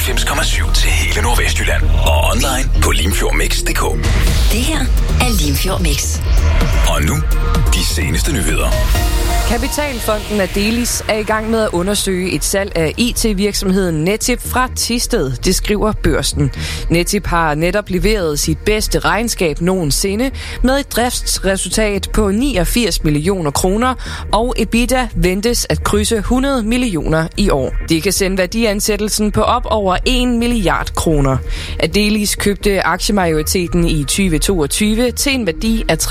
94,7 til hele Nordvestjylland. Og online på limfjordmix.dk. Det her er Limfjord Mix. Og nu, de seneste nyheder. Kapitalfonden Adelis er i gang med at undersøge et salg af IT-virksomheden Netip fra Thisted, det skriver Børsen. Netip har netop leveret sit bedste regnskab nogensinde med et driftsresultat på 89 millioner kroner, og EBITDA ventes at krydse 100 millioner i år. Det kan sende værdiansættelsen på op over 1 milliard kroner. Adelis købte aktiemajoriteten i 2022 til en værdi af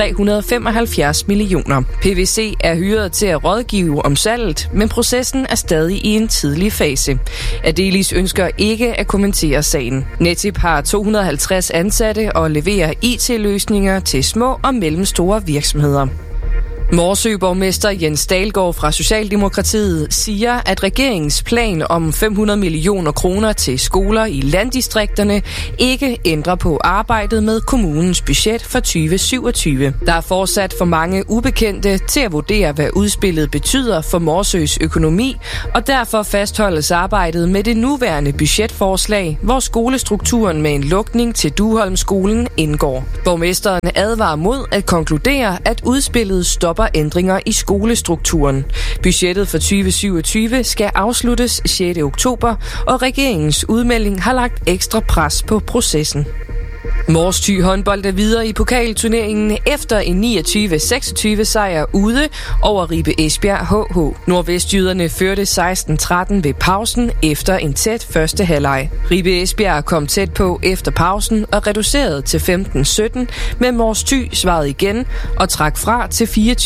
375 millioner. PwC er hyret til at rådgive om salget, men processen er stadig i en tidlig fase. Adelis ønsker ikke at kommentere sagen. Netip har 250 ansatte og leverer IT-løsninger til små og mellemstore virksomheder. Morsø-borgmester Jens Dahlgaard fra Socialdemokratiet siger, at regeringens plan om 500 millioner kroner til skoler i landdistrikterne ikke ændrer på arbejdet med kommunens budget for 2027. Der er fortsat for mange ubekendte til at vurdere, hvad udspillet betyder for Morsøs økonomi, og derfor fastholdes arbejdet med det nuværende budgetforslag, hvor skolestrukturen med en lukning til Duholmskolen indgår. Borgmesteren advarer mod at konkludere, at udspillet stopper ændringer i skolestrukturen. Budgettet for 2027 skal afsluttes 6. oktober, og regeringens udmelding har lagt ekstra pres på processen. Mors Thy håndbold er videre i pokalturneringen efter en 29-26 sejr ude over Ribe Esbjerg HH. Nordvestjyderne førte 16-13 ved pausen efter en tæt første halvleg. Ribe Esbjerg kom tæt på efter pausen og reducerede til 15-17, men Mors Thy svarede igen og trak fra til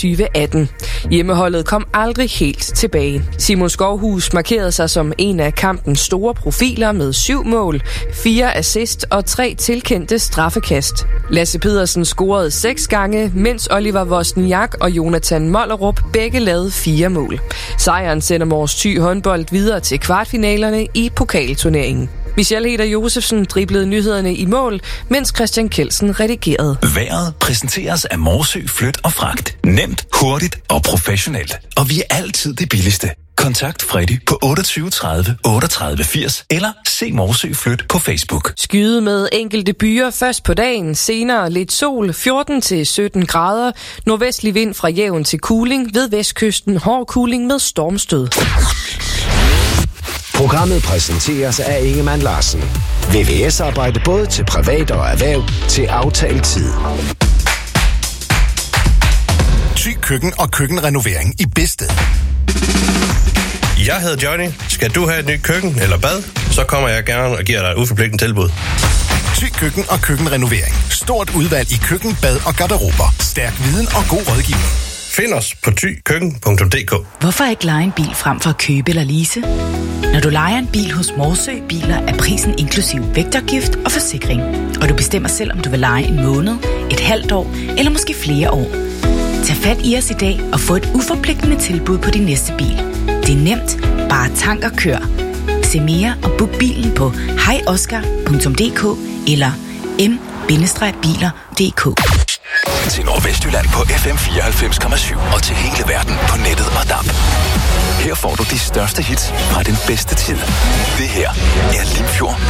24-18. Hjemmeholdet kom aldrig helt tilbage. Simon Skovhus markerede sig som en af kampens store profiler med 7 mål, 4 assist og 3 tilkendte straffekast. Lasse Pedersen scorede 6 gange, mens Oliver Wozniak og Jonathan Mollerup begge lavede 4 mål. Sejren sender Mors Thy håndbold videre til kvartfinalerne i pokalturneringen. Michelle Heder Josefsen driblede nyhederne i mål, mens Christian Kelsen redigerede. Vejret præsenteres af Morsø Flyt og Fragt. Nemt, hurtigt og professionelt. Og vi er altid det billigste. Kontakt Freddy på 28 30 38 80 eller se Morsø Flyt på Facebook. Skyde med enkelte byer først på dagen, senere lidt sol, 14-17 grader, nordvestlig vind fra jævn til kuling, ved vestkysten hård kuling med stormstød. Programmet præsenteres af Ingemann Larsen. VVS-arbejde både til privat og erhverv til aftalt tid. Thy Køkken og køkkenrenovering i Bedsted. Jeg hedder Johnny. Skal du have et nyt køkken eller bad, så kommer jeg gerne og giver dig et uforpligtende tilbud. Thy Køkken og køkkenrenovering. Stort udvalg i køkken, bad og garderober. Stærk viden og god rådgivning. Find os på thykøkken.dk. Hvorfor ikke leje en bil frem for at købe eller lease? Når du lejer en bil hos Morsø Biler, er prisen inklusiv vægtafgift og forsikring. Og du bestemmer selv, om du vil leje en måned, et halvt år eller måske flere år. Tag fat i os i dag og få et uforpligtende tilbud på din næste bil. Det er nemt. Bare tank og kør. Se mere og book bilen på hejoskar.dk eller m-biler.dk. Til Nordvestjylland på FM 94,7 og til hele verden på nettet og DAB. Her får du de største hits fra den bedste tid. Det her er Limfjord